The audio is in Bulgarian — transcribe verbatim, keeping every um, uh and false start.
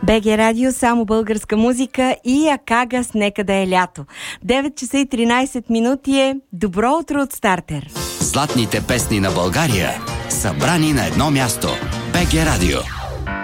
БГ Радио, само българска музика и Акагас, нека да е лято. девет часа и тринайсет минути е. Добро утро от Стартер. Златните песни на България, събрани на едно място. БГ Радио.